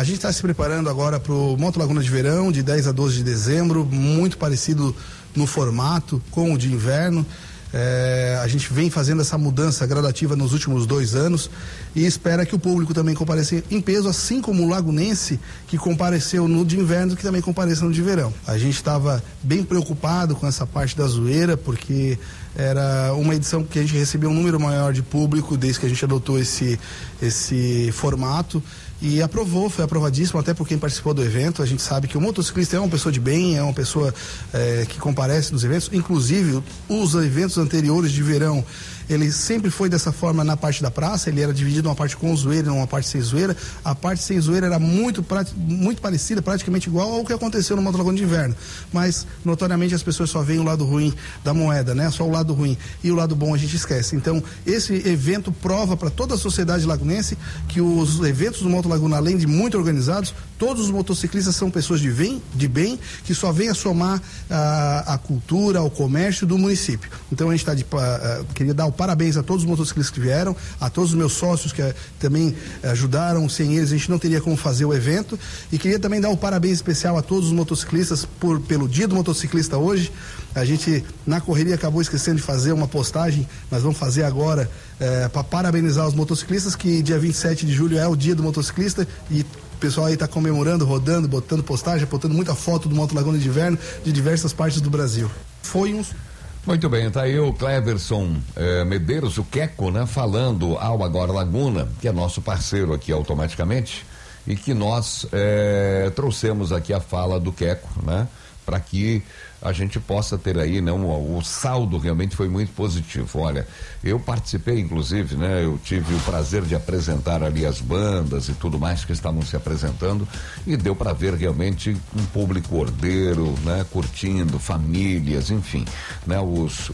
A gente está se preparando agora para o Moto Laguna de Verão, de 10 a 12 de dezembro, muito parecido no formato com o de inverno. A gente vem fazendo essa mudança gradativa nos últimos 2 anos e espera que o público também compareça em peso, assim como o lagunense que compareceu no de inverno, que também compareça no de verão. A gente estava bem preocupado com essa parte da zoeira, porque era uma edição que a gente recebeu um número maior de público desde que a gente adotou esse formato. E foi aprovadíssimo até por quem participou do evento. A gente sabe que o motociclista é uma pessoa de bem, é uma pessoa que comparece nos eventos. Inclusive, os eventos anteriores de verão, ele sempre foi dessa forma na parte da praça. Ele era dividido uma parte com zoeira e uma parte sem zoeira. A parte sem zoeira era muito parecida, praticamente igual ao que aconteceu no Moto Laguna de Inverno. Mas, notoriamente, as pessoas só veem o lado ruim da moeda, né? Só o lado ruim. E o lado bom a gente esquece. Então, esse evento prova para toda a sociedade lagunense que os eventos do Moto Laguna, além de muito organizados, todos os motociclistas são pessoas de bem, que só vêm a somar a cultura, ao comércio do município. Então, a gente queria dar o parabéns a todos os motociclistas que vieram, a todos os meus sócios que também ajudaram. Sem eles a gente não teria como fazer o evento, e queria também dar um parabéns especial a todos os motociclistas pelo dia do motociclista hoje. A gente na correria acabou esquecendo de fazer uma postagem, nós vamos fazer agora para parabenizar os motociclistas, que dia 27 de julho é o dia do motociclista, e o pessoal aí está comemorando, rodando, botando postagem, botando muita foto do Moto Laguna de Inverno de diversas partes do Brasil. Muito bem, tá aí o Cleverson Medeiros, o Queco, né? Falando ao Agora Laguna, que é nosso parceiro aqui automaticamente, e que nós trouxemos aqui a fala do Queco, né? Para que a gente possa ter aí, né? O saldo realmente foi muito positivo. Olha, eu participei, inclusive, né? Eu tive o prazer de apresentar ali as bandas e tudo mais que estavam se apresentando, e deu para ver realmente um público ordeiro, né? Curtindo, famílias, enfim, né? Os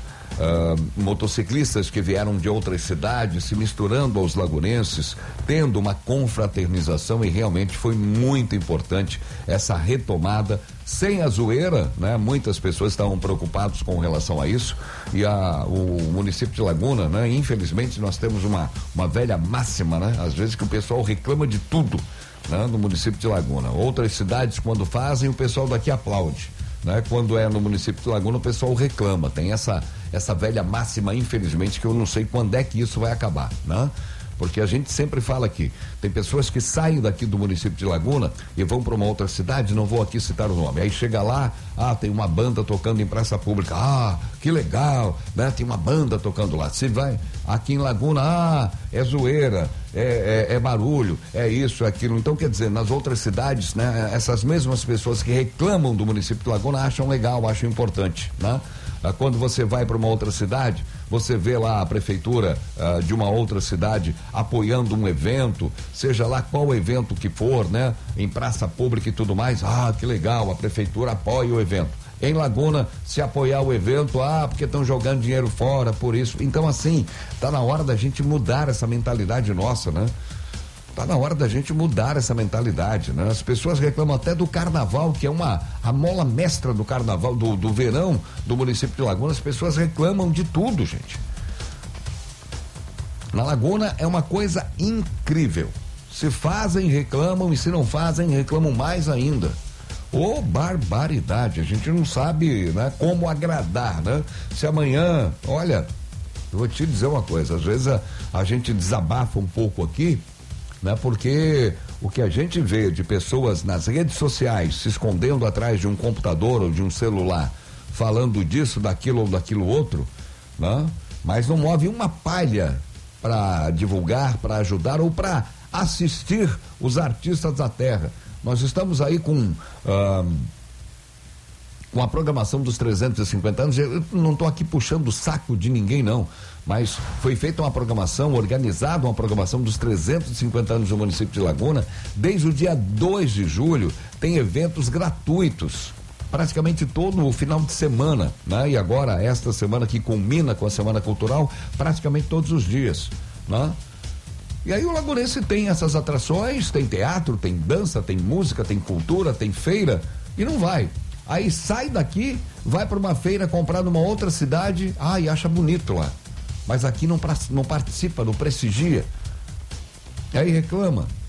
motociclistas que vieram de outras cidades se misturando aos lagunenses, tendo uma confraternização, e realmente foi muito importante essa retomada sem a zoeira, né? Muitas pessoas estavam preocupadas com relação a isso, e o município de Laguna, né? Infelizmente nós temos uma velha máxima, né? Às vezes que o pessoal reclama de tudo, né? No município de Laguna. Outras cidades, quando fazem, o pessoal daqui aplaude, né? Quando é no município de Laguna, o pessoal reclama. Tem essa velha máxima, infelizmente, que eu não sei quando é que isso vai acabar, né? Porque a gente sempre fala aqui, tem pessoas que saem daqui do município de Laguna e vão para uma outra cidade, não vou aqui citar o nome, aí chega lá, tem uma banda tocando em praça pública, que legal, né? Tem uma banda tocando lá. Se vai aqui em Laguna, é zoeira, é barulho, é isso, é aquilo. Então, quer dizer, nas outras cidades, né? Essas mesmas pessoas que reclamam do município de Laguna acham legal, acham importante, né? Quando você vai para uma outra cidade, você vê lá a prefeitura de uma outra cidade apoiando um evento, seja lá qual evento que for, né? Em praça pública e tudo mais, que legal, a prefeitura apoia o evento. Em Laguna, se apoiar o evento, porque estão jogando dinheiro fora, por isso. Então, assim, tá na hora da gente mudar essa mentalidade nossa, né? Tá na hora da gente mudar essa mentalidade, né? As pessoas reclamam até do carnaval, que é a mola mestra do carnaval, do verão do município de Laguna. As pessoas reclamam de tudo, gente. Na Laguna é uma coisa incrível. Se fazem, reclamam, e se não fazem, reclamam mais ainda. Barbaridade, a gente não sabe, né, como agradar, né? Se amanhã, olha, eu vou te dizer uma coisa, às vezes a gente desabafa um pouco aqui, né? Porque o que a gente vê de pessoas nas redes sociais se escondendo atrás de um computador ou de um celular, falando disso, daquilo ou daquilo outro, né? Mas não move uma palha para divulgar, para ajudar ou para assistir os artistas da terra. Nós estamos aí com a programação dos 350 anos. Eu não estou aqui puxando o saco de ninguém, não, mas foi feita uma programação, organizada uma programação dos 350 anos do município de Laguna. Desde o dia 2 de julho tem eventos gratuitos praticamente todo o final de semana, né? E agora esta semana que culmina com a Semana Cultural, praticamente todos os dias, né? E aí o lagunense tem essas atrações, tem teatro, tem dança, tem música, tem cultura, tem feira, e não vai. Aí sai daqui, vai para uma feira comprar numa outra cidade, e acha bonito lá. Mas aqui não participa, não prestigia. E aí reclama.